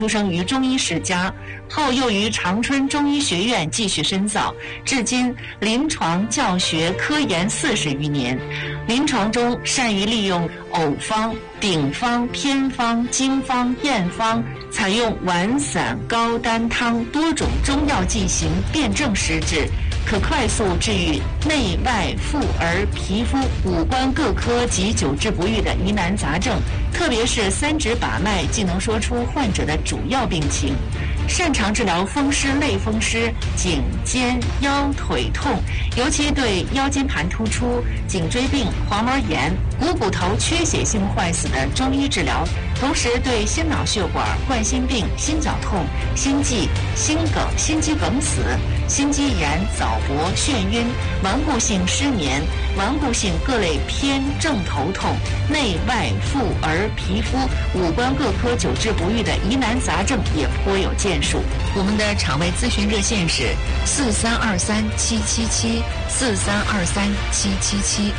出生于中医世家，后又于长春中医学院继续深造，至今临床教学科研40余年。临床中善于利用偶方、顶方、偏方、经方、验方，采用丸散膏丹汤多种中药剂型辨证施治，可快速治愈内外妇儿皮肤五官各科及久治不愈的疑难杂症，特别是三指把脉既能说出患者的主要病情。擅长治疗风湿、类风湿、颈肩腰腿痛，尤其对腰间盘突出、颈椎病、黄毛炎、股头缺血性坏死的中医治疗，同时对心脑血管、冠心病、心绞痛、心悸、心梗、心肌梗死、心肌炎、早搏、眩晕、顽固性失眠、顽固性各类偏正头痛、内外妇儿皮肤五官各科久治不愈的疑难杂症也颇有建树。我们的场外咨询热线是4323-777，4323-777。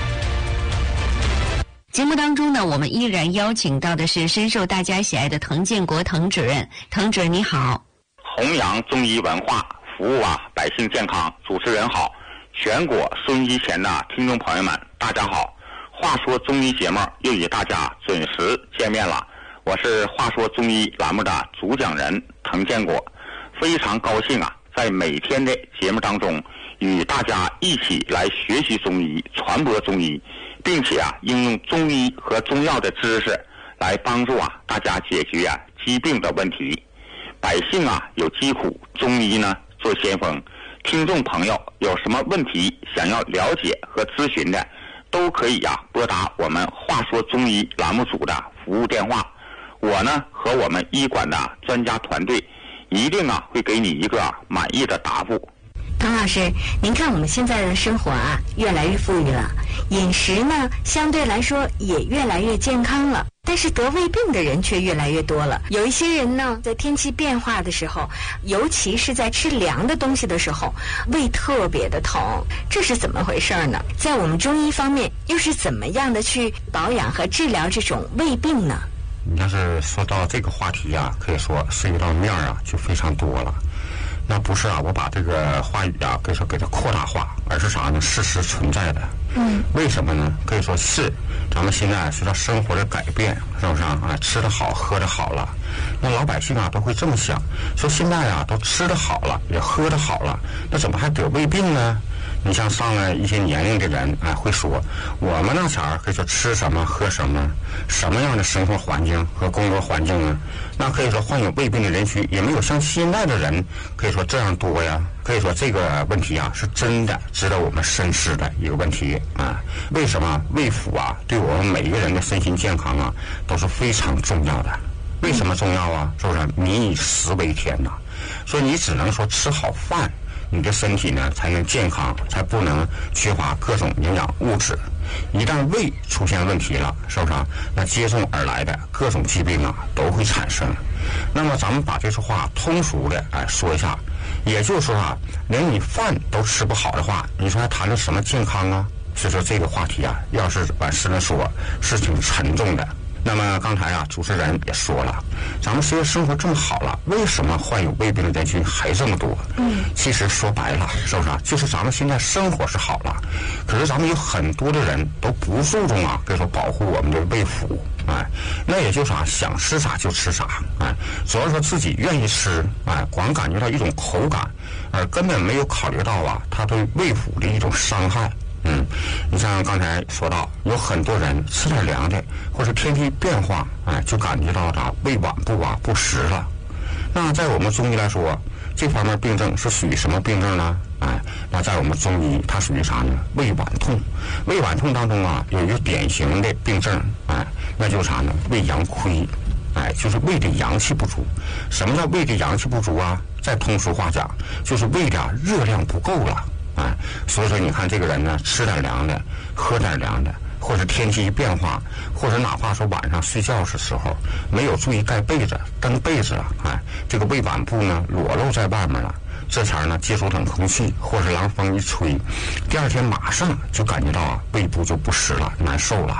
节目当中呢，我们依然邀请到的是深受大家喜爱的滕建国滕主任。滕主任你好。 弘扬中医文化，服务百姓健康。主持人好，全国收音机前的听众朋友们大家好。话说中医节目又与大家准时见面了，我是话说中医栏目的主讲人滕建国，非常高兴在每天的节目当中与大家一起来学习中医，传播中医，并且应用中医和中药的知识来帮助大家解决疾病的问题。百姓有疾苦，中医呢做先锋。听众朋友有什么问题想要了解和咨询的，都可以拨打我们话说中医栏目组的服务电话。我呢和我们医馆的专家团队一定会给你一个满意的答复。 滕老师，您看我们现在的生活越来越富裕了，饮食呢相对来说也越来越健康了，但是得胃病的人却越来越多了。有一些人呢，在天气变化的时候，尤其是在吃凉的东西的时候，胃特别的疼，这是怎么回事呢？在我们中医方面又是怎么样的去保养和治疗这种胃病呢？ 你要是说到这个话题可以说涉及到面就非常多了。那不是我把这个话语可以说给它扩大化，而是啥呢？事实存在的。为什么呢？可以说是咱们现在随着生活的改变，是不是吃得好喝得好了，那老百姓都会这么想，说现在都吃得好了，也喝得好了，那怎么还得胃病呢？你像上了一些年龄的人会说，我们那前儿可以说吃什么喝什么，什么样的生活环境和工作环境呢？那可以说患有胃病的人群也没有像现在的人可以说这样多呀。可以说这个问题是真的值得我们深思的一个问题为什么胃腑对我们每一个人的身心健康都是非常重要的？为什么重要是不是？民以食为天所以你只能说吃好饭，你的身体呢才能健康，才不能缺乏各种营养物质。一旦胃出现问题了，是不是那接踵而来的各种疾病都会产生。那么咱们把这句话通俗的说一下，也就是说连你饭都吃不好的话，你说还谈论什么健康所以说这个话题要是往深了说，是挺沉重的。那么刚才主持人也说了，咱们虽然生活这么好了，为什么患有胃病的人群还这么多？其实说白了，是不是就是咱们现在生活是好了，可是咱们有很多的人都不注重可以说保护我们的胃腑那也就是想吃啥就吃啥主要说自己愿意吃光感觉到一种口感，而根本没有考虑到它对胃腑的一种伤害。你像刚才说到，有很多人吃点凉的，或是天气变化，就感觉到胃脘部不实了。那在我们中医来说，这方面病症是属于什么病症呢？那在我们中医，它属于啥呢？胃脘痛。胃脘痛当中有一个典型的病症，那就是啥呢？胃阳亏。就是胃的阳气不足。什么叫胃的阳气不足再通俗话讲，就是胃的热量不够了。所以说你看这个人呢，吃点凉的，喝点凉的，或者天气一变化，或者哪怕说晚上睡觉的时候没有注意盖被子，蹬被子了，这个胃脘部呢裸露在外面了，这前呢接触冷空气或者凉风一吹，第二天马上就感觉到胃部就不实了，难受了。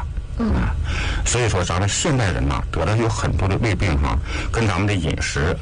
所以说咱们现代人呐，得的有很多的胃病哈，跟咱们的饮食